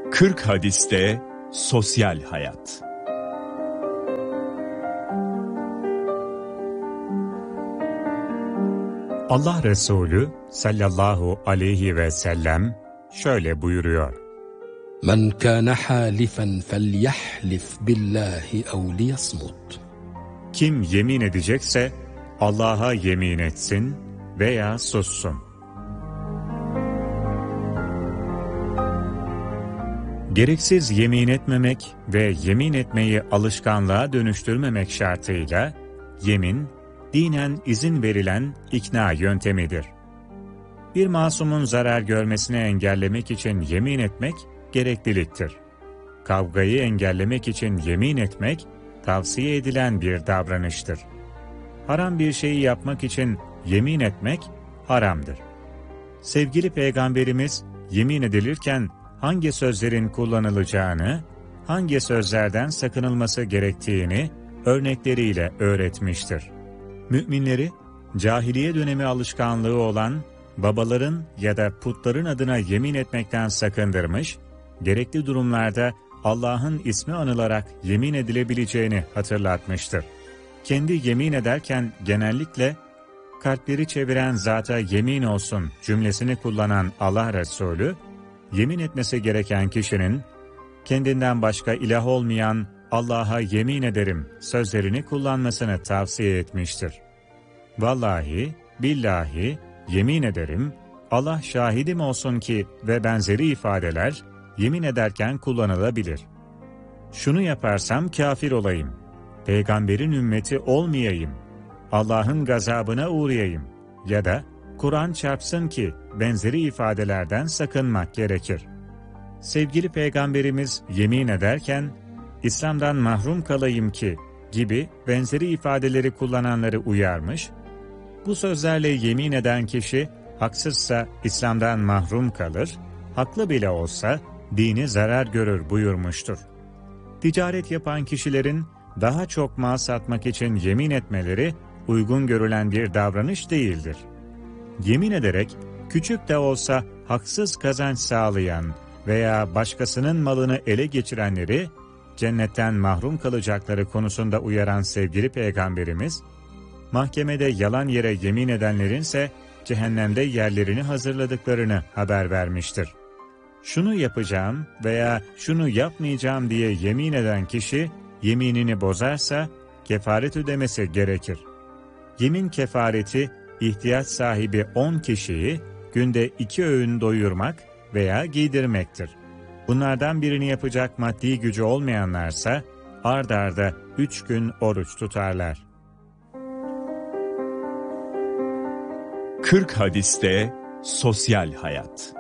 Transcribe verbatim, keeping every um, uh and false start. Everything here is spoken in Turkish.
kırk hadiste sosyal hayat. Allah Resulü sallallahu aleyhi ve sellem şöyle buyuruyor: Men kana halifen felyahlif billahi ev liyasmut. Kim yemin edecekse Allah'a yemin etsin veya sussun. Gereksiz yemin etmemek ve yemin etmeyi alışkanlığa dönüştürmemek şartıyla yemin, dinen izin verilen ikna yöntemidir. Bir masumun zarar görmesini engellemek için yemin etmek gerekliliktir. Kavgayı engellemek için yemin etmek tavsiye edilen bir davranıştır. Haram bir şeyi yapmak için yemin etmek haramdır. Sevgili Peygamberimiz yemin edilirken hangi sözlerin kullanılacağını, hangi sözlerden sakınılması gerektiğini örnekleriyle öğretmiştir. Müminleri, cahiliye dönemi alışkanlığı olan babaların ya da putların adına yemin etmekten sakındırmış, gerekli durumlarda Allah'ın ismi anılarak yemin edilebileceğini hatırlatmıştır. Kendi yemin ederken genellikle kalpleri çeviren zata yemin olsun cümlesini kullanan Allah Resulü, yemin etmesi gereken kişinin kendinden başka ilah olmayan Allah'a yemin ederim sözlerini kullanmasını tavsiye etmiştir. Vallahi, billahi, yemin ederim, Allah şahidim olsun ki ve benzeri ifadeler yemin ederken kullanılabilir. Şunu yaparsam kafir olayım, peygamberin ümmeti olmayayım, Allah'ın gazabına uğrayayım ya da Kur'an çarpsın ki benzeri ifadelerden sakınmak gerekir. Sevgili Peygamberimiz yemin ederken, İslam'dan mahrum kalayım ki gibi benzeri ifadeleri kullananları uyarmış, bu sözlerle yemin eden kişi haksızsa İslam'dan mahrum kalır, haklı bile olsa dini zarar görür buyurmuştur. Ticaret yapan kişilerin daha çok mal satmak için yemin etmeleri uygun görülen bir davranış değildir. Yemin ederek küçük de olsa haksız kazanç sağlayan veya başkasının malını ele geçirenleri cennetten mahrum kalacakları konusunda uyaran sevgili Peygamberimiz, mahkemede yalan yere yemin edenlerinse cehennemde yerlerini hazırladıklarını haber vermiştir. Şunu yapacağım veya şunu yapmayacağım diye yemin eden kişi yeminini bozarsa kefaret ödemesi gerekir. Yemin kefareti ihtiyaç sahibi on kişiyi günde iki öğün doyurmak veya giydirmektir. Bunlardan birini yapacak maddi gücü olmayanlarsa ard arda üç gün oruç tutarlar. kırk hadiste sosyal hayat.